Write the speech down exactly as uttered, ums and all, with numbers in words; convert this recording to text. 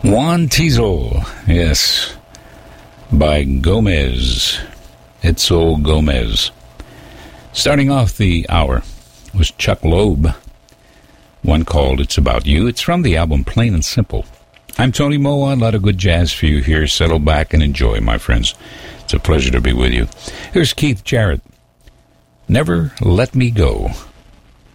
Juan Teasel, yes, by Gomez. Itzel Gomez. Starting off the hour was Chuck Loeb, one called It's About You. It's from the album Plain and Simple. I'm Tony Moa. A lot of good jazz for you here. Settle back and enjoy, my friends. It's a pleasure to be with you. Here's Keith Jarrett. Never Let Me Go.